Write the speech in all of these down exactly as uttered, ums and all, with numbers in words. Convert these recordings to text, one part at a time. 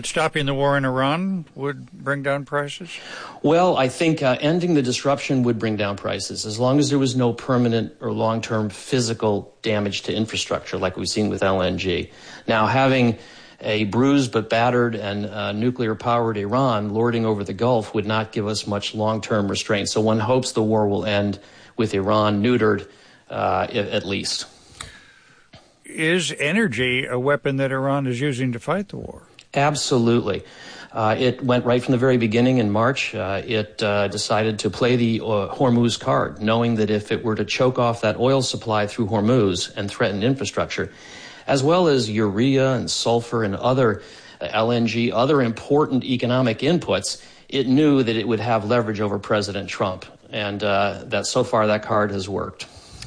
Stopping the war in Iran would bring down prices? Well, I think uh, ending the disruption would bring down prices, as long as there was no permanent or long-term physical damage to infrastructure like we've seen with L N G. Now, having a bruised but battered and uh, nuclear-powered Iran lording over the Gulf would not give us much long-term restraint. So one hopes the war will end with Iran neutered, uh, at least. Is energy a weapon that Iran is using to fight the war? Absolutely. Uh, it went right from the very beginning in March. Uh, it uh, decided to play the uh, Hormuz card, knowing that if it were to choke off that oil supply through Hormuz and threaten infrastructure, as well as urea and sulfur and other uh, L N G, other important economic inputs, it knew that it would have leverage over President Trump. And uh, that so far that card has worked.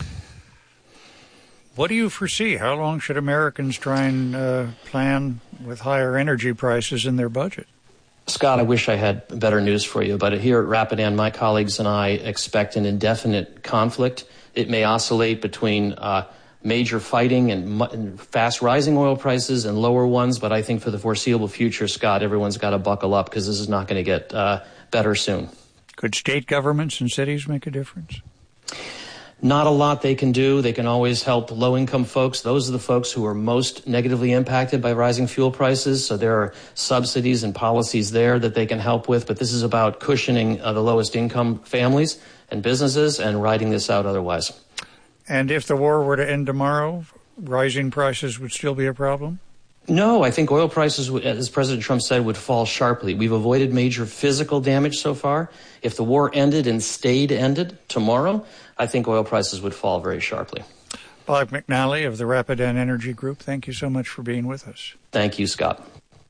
What do you foresee? How long should Americans try and uh, plan with higher energy prices in their budget? Scott, I wish I had better news for you, but here at Rapidan, my colleagues and I expect an indefinite conflict. It may oscillate between uh, major fighting and, and fast rising oil prices and lower ones, but I think for the foreseeable future, Scott, everyone's got to buckle up because this is not going to get uh, better soon. Could state governments and cities make a difference? Not a lot they can do. They can always help low-income folks. Those are the folks who are most negatively impacted by rising fuel prices. So there are subsidies and policies there that they can help with. But this is about cushioning uh, the lowest income families and businesses and riding this out otherwise. And if the war were to end tomorrow, rising prices would still be a problem? No, I think oil prices, as President Trump said, would fall sharply. We've avoided major physical damage so far. If the war ended and stayed ended tomorrow, I think oil prices would fall very sharply. Bob McNally of the Rapidan Energy Group, thank you so much for being with us. Thank you, Scott.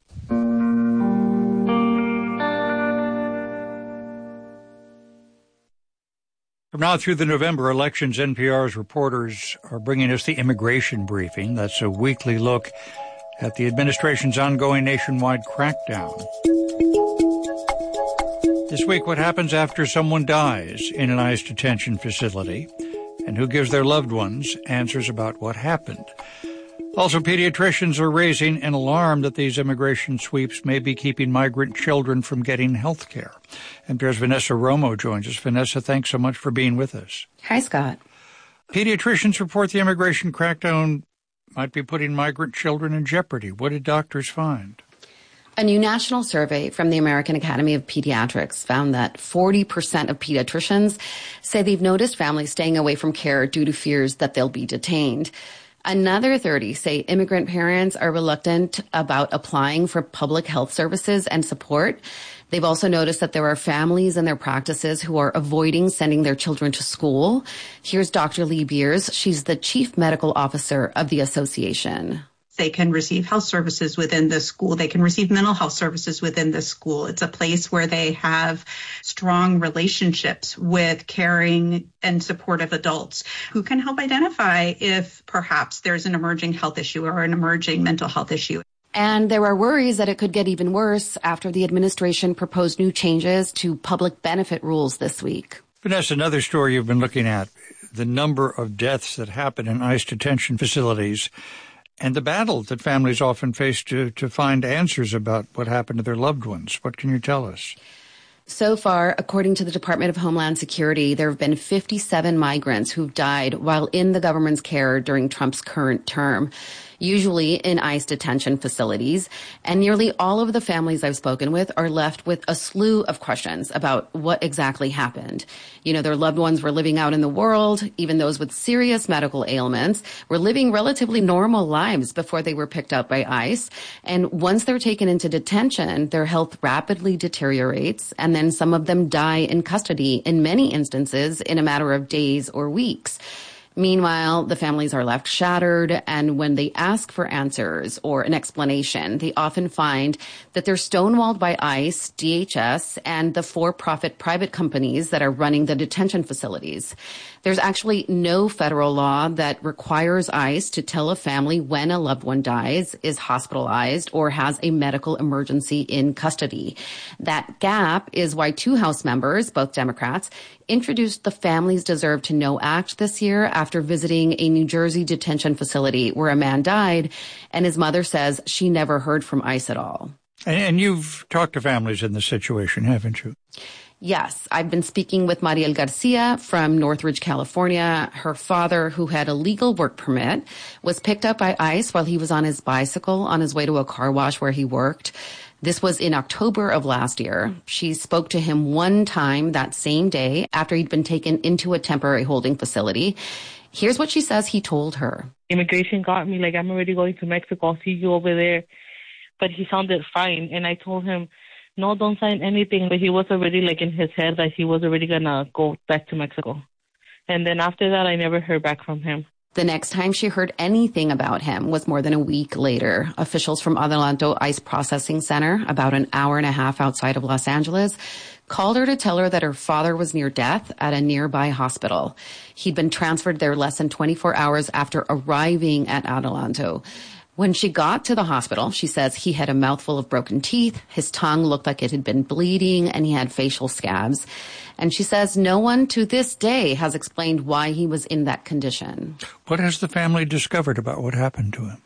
From now through the November elections, N P R's reporters are bringing us the Immigration Briefing. That's a weekly look at the administration's ongoing nationwide crackdown. This week, what happens after someone dies in an ICE detention facility, and who gives their loved ones answers about what happened. Also, pediatricians are raising an alarm that these immigration sweeps may be keeping migrant children from getting health care. N P R's Vanessa Romo joins us. Vanessa, thanks so much for being with us. Hi, Scott. Pediatricians report the immigration crackdown might be putting migrant children in jeopardy. What did doctors find? A new national survey from the American Academy of Pediatrics found that forty percent of pediatricians say they've noticed families staying away from care due to fears that they'll be detained. Another thirty say immigrant parents are reluctant about applying for public health services and support. They've also noticed that there are families in their practices who are avoiding sending their children to school. Here's Doctor Lee Beers. She's the chief medical officer of the association. They can receive health services within the school. They can receive mental health services within the school. It's a place where they have strong relationships with caring and supportive adults who can help identify if perhaps there's an emerging health issue or an emerging mental health issue. And there are worries that it could get even worse after the administration proposed new changes to public benefit rules this week. Vanessa, another story you've been looking at, the number of deaths that happen in ICE detention facilities and the battle that families often face to, to find answers about what happened to their loved ones. What can you tell us? So far, according to the Department of Homeland Security, there have been fifty-seven migrants who've died while in the government's care during Trump's current term, usually in ICE detention facilities. And nearly all of the families I've spoken with are left with a slew of questions about what exactly happened. You know, their loved ones were living out in the world, even those with serious medical ailments, were living relatively normal lives before they were picked up by ICE. And once they're taken into detention, their health rapidly deteriorates, and then some of them die in custody, in many instances, in a matter of days or weeks. Meanwhile, the families are left shattered, and when they ask for answers or an explanation, they often find that they're stonewalled by ICE, D H S, and the for-profit private companies that are running the detention facilities. There's actually no federal law that requires ICE to tell a family when a loved one dies, is hospitalized, or has a medical emergency in custody. That gap is why two House members, both Democrats, introduced the Families Deserve to Know Act this year after visiting a New Jersey detention facility where a man died, and his mother says she never heard from ICE at all. And, and you've talked to families in this situation, haven't you? Yes, I've been speaking with Mariel Garcia from Northridge, California. Her father, who had a legal work permit, was picked up by ICE while he was on his bicycle on his way to a car wash where he worked. This was in October of last year. She spoke to him one time that same day after he'd been taken into a temporary holding facility. Here's what she says he told her. Immigration got me, like, I'm already going to Mexico. I'll see you over there. But he sounded fine. And I told him, no, don't sign anything. But he was already, like, in his head that he was already going to go back to Mexico. And then after that, I never heard back from him. The next time she heard anything about him was more than a week later. Officials from Adelanto ICE Processing Center, about an hour and a half outside of Los Angeles, called her to tell her that her father was near death at a nearby hospital. He'd been transferred there less than twenty-four hours after arriving at Adelanto. When she got to the hospital, she says he had a mouthful of broken teeth, his tongue looked like it had been bleeding, and he had facial scabs. And she says no one to this day has explained why he was in that condition. What has the family discovered about what happened to him?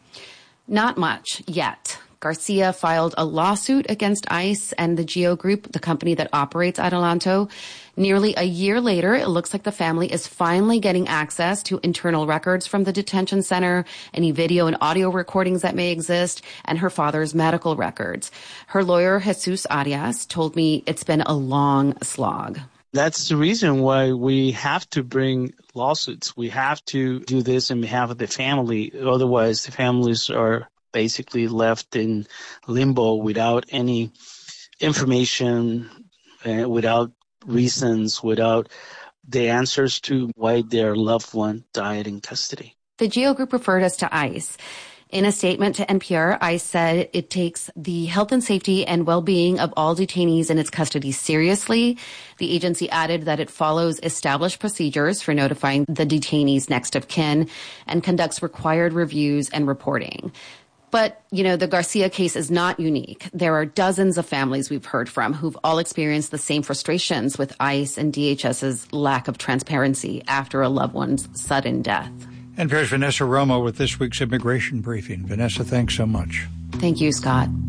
Not much yet. Garcia filed a lawsuit against ICE and the Geo Group, the company that operates Adelanto. Nearly a year later, it looks like the family is finally getting access to internal records from the detention center, any video and audio recordings that may exist, and her father's medical records. Her lawyer, Jesus Arias, told me it's been a long slog. That's the reason why we have to bring lawsuits. We have to do this on behalf of the family. Otherwise, the families are basically left in limbo without any information, uh, without reasons, without the answers to why their loved one died in custody. The Geo Group referred us to ICE. In a statement to N P R, ICE said it takes the health and safety and well-being of all detainees in its custody seriously. The agency added that it follows established procedures for notifying the detainees' next of kin and conducts required reviews and reporting. But, you know, the Garcia case is not unique. There are dozens of families we've heard from who've all experienced the same frustrations with ICE and D H S's lack of transparency after a loved one's sudden death. And here's Vanessa Romo with this week's Immigration Briefing. Vanessa, thanks so much. Thank you, Scott.